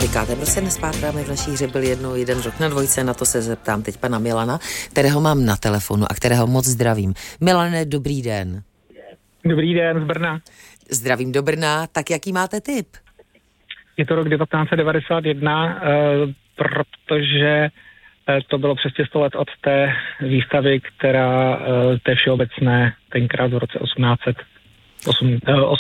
Klikáte, prostě nespátráme v naší hře byl jeden rok na dvojce, na to se zeptám teď pana Milana, kterého mám na telefonu a kterého moc zdravím. Milane, dobrý den. Dobrý den z Brna. Zdravím do Brna, tak jaký máte tip? Je to rok 1991, protože to bylo přesně 100 let od té výstavy, která té všeobecné tenkrát v roce